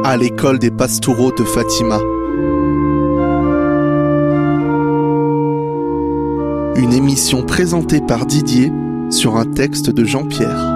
à l'école des Pastoureaux de Fatima. Une émission présentée par Didier sur un texte de Jean-Pierre.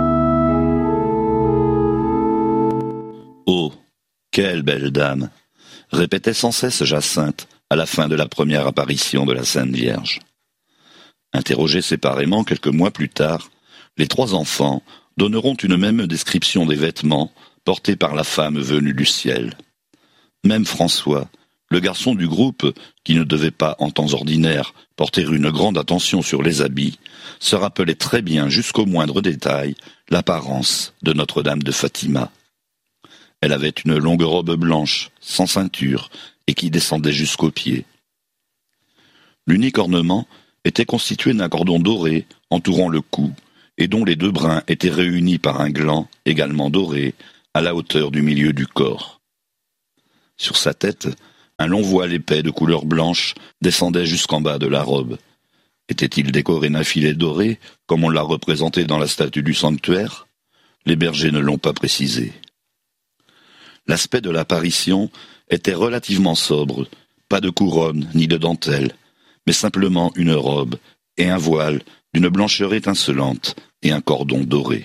Oh, quelle belle dame, répétait sans cesse Jacinthe à la fin de la première apparition de la Sainte Vierge. Interrogés séparément quelques mois plus tard, les trois enfants donneront une même description des vêtements portés par la femme venue du ciel. Même François, le garçon du groupe, qui ne devait pas, en temps ordinaire, porter une grande attention sur les habits, se rappelait très bien jusqu'au moindre détail l'apparence de Notre-Dame de Fatima. Elle avait une longue robe blanche, sans ceinture, et qui descendait jusqu'aux pieds. L'unique ornement était constitué d'un cordon doré entourant le cou, et dont les deux brins étaient réunis par un gland, également doré, à la hauteur du milieu du corps. Sur sa tête, un long voile épais de couleur blanche descendait jusqu'en bas de la robe. Était-il décoré d'un filet doré, comme on l'a représenté dans la statue du sanctuaire ? Les bergers ne l'ont pas précisé. L'aspect de l'apparition était relativement sobre, pas de couronne ni de dentelle, mais simplement une robe et un voile d'une blancheur étincelante et un cordon doré.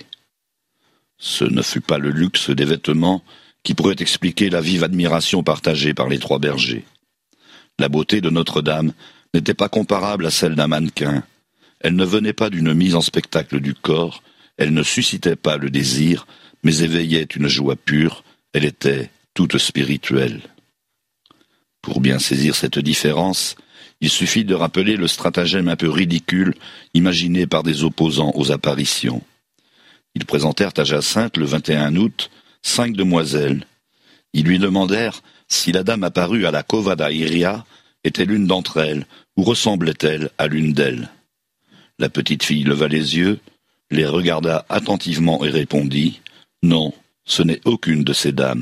Ce ne fut pas le luxe des vêtements qui pourrait expliquer la vive admiration partagée par les trois bergers. La beauté de Notre-Dame n'était pas comparable à celle d'un mannequin. Elle ne venait pas d'une mise en spectacle du corps, elle ne suscitait pas le désir, mais éveillait une joie pure, elle était toute spirituelle. Pour bien saisir cette différence, il suffit de rappeler le stratagème un peu ridicule imaginé par des opposants aux apparitions. Ils présentèrent à Jacinthe le 21 août 5 demoiselles. Ils lui demandèrent si la dame apparue à la Cova da Iria était l'une d'entre elles ou ressemblait-elle à l'une d'elles. La petite fille leva les yeux, les regarda attentivement et répondit « Non, ce n'est aucune de ces dames ».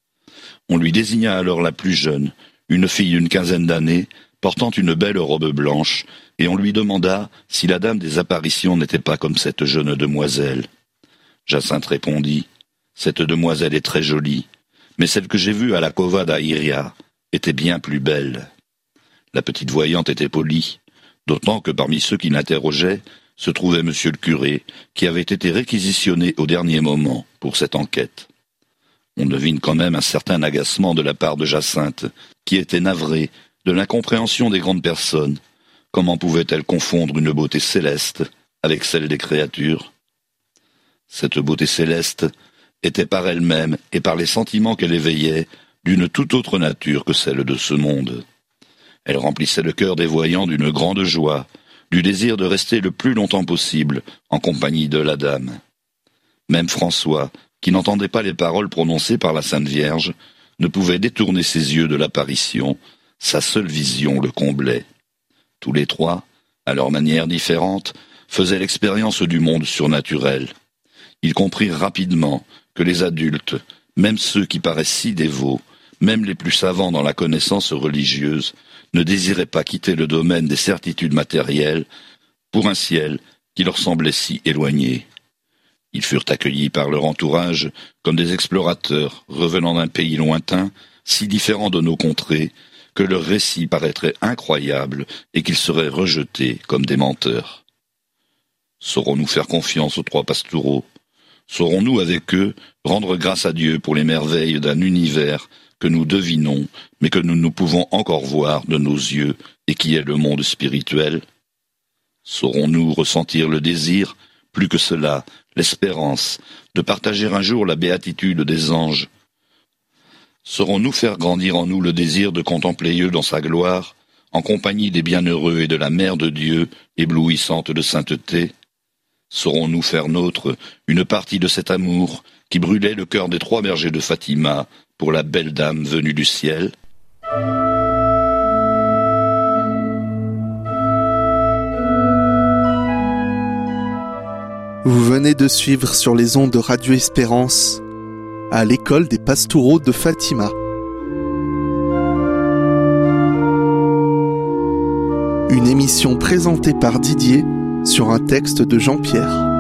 On lui désigna alors la plus jeune, une fille d'une quinzaine d'années, portant une belle robe blanche, et on lui demanda si la dame des apparitions n'était pas comme cette jeune demoiselle. Jacinthe répondit « Cette demoiselle est très jolie, mais celle que j'ai vue à la Cova da Iria était bien plus belle. » La petite voyante était polie, d'autant que parmi ceux qui l'interrogeaient se trouvait monsieur le curé, qui avait été réquisitionné au dernier moment pour cette enquête. On devine quand même un certain agacement de la part de Jacinthe, qui était navrée de l'incompréhension des grandes personnes. Comment pouvait-elle confondre une beauté céleste avec celle des créatures ? Cette beauté céleste était par elle-même et par les sentiments qu'elle éveillait d'une toute autre nature que celle de ce monde. Elle remplissait le cœur des voyants d'une grande joie, du désir de rester le plus longtemps possible en compagnie de la dame. Même François, qui n'entendait pas les paroles prononcées par la Sainte Vierge, ne pouvait détourner ses yeux de l'apparition, sa seule vision le comblait. Tous les trois, à leur manière différente, faisaient l'expérience du monde surnaturel. Ils comprirent rapidement que les adultes, même ceux qui paraissent si dévots, même les plus savants dans la connaissance religieuse, ne désiraient pas quitter le domaine des certitudes matérielles pour un ciel qui leur semblait si éloigné. Ils furent accueillis par leur entourage comme des explorateurs revenant d'un pays lointain, si différent de nos contrées, que leur récit paraîtrait incroyable et qu'ils seraient rejetés comme des menteurs. Saurons-nous faire confiance aux trois Pastoureaux ? Saurons-nous avec eux rendre grâce à Dieu pour les merveilles d'un univers que nous devinons, mais que nous ne pouvons encore voir de nos yeux et qui est le monde spirituel ? Saurons-nous ressentir le désir, plus que cela, l'espérance, de partager un jour la béatitude des anges ? Saurons-nous faire grandir en nous le désir de contempler Dieu dans sa gloire, en compagnie des bienheureux et de la Mère de Dieu, éblouissante de sainteté ? Saurons-nous faire nôtre une partie de cet amour qui brûlait le cœur des trois bergers de Fatima pour la belle dame venue du ciel ? Vous venez de suivre sur les ondes de Radio Espérance à l'école des Pastoureaux de Fatima. Une émission présentée par Didier sur un texte de Jean-Pierre.